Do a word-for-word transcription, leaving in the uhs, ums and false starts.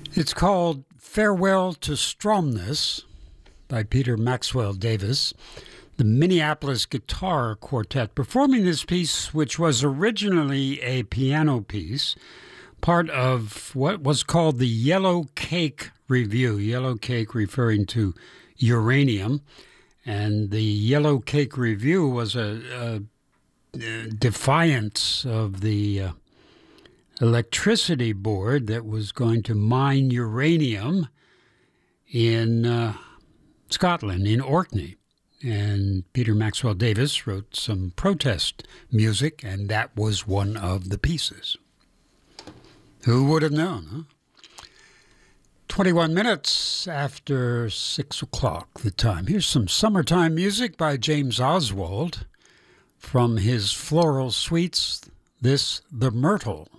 It's called Farewell to Stromness by Peter Maxwell Davis, the Minneapolis Guitar Quartet, performing this piece, which was originally a piano piece, part of what was called the Yellow Cake Review. Yellow Cake referring to uranium. And the Yellow Cake Review was a, a defiance of the uh, electricity board that was going to mine uranium in uh, Scotland, in Orkney. And Peter Maxwell Davis wrote some protest music, and that was one of the pieces. Who would have known, huh? twenty-one minutes after six o'clock, the time. Here's some summertime music by James Oswald from his Floral Suites, this, The Myrtle.